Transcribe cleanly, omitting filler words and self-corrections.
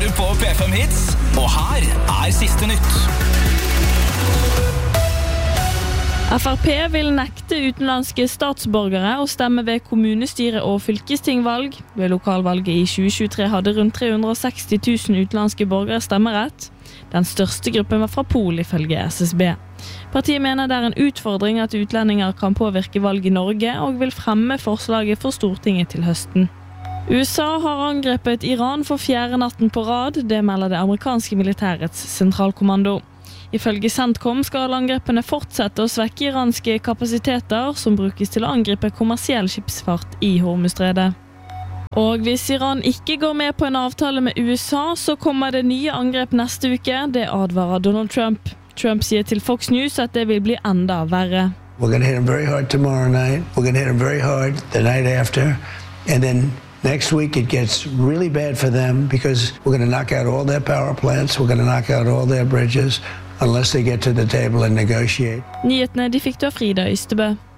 du på P5 Hits, og her siste nytt. FrP vil nekte utenlandske statsborgere å stemme ved kommunestyre- og fylkestingvalg. Ved lokalvalget i 2023 hadde rundt 360 000 utenlandske borgere stemmerett. Den største gruppen var fra Polen ifølge SSB. Partiet mener det er en utfordring at utlendinger kan påvirke valg i Norge, og vil fremme forslaget for Stortinget til høsten. USA har angrepet Iran for 4. natten på rad, det melder det amerikanske militærets sentralkommando. Ifølge CENTCOM skal angrepene fortsette å svekke iranske kapasiteter som brukes til å angripe kommersiell skipsfart i Hormuzstredet. Og hvis Iran ikke går med på en avtale med USA, så kommer det nye angrep neste uke, det advarer Donald Trump. Trump sier til Fox News at det vil bli enda verre. We're going to hit them very hard tomorrow night. We're going to hit them very hard the night after. And then next week it gets really bad for them because we're going to knock out all their power plants. We're going to knock out all their bridges unless they get to the table and negotiate. Nyhetene de fikk du av Frida Ystebø.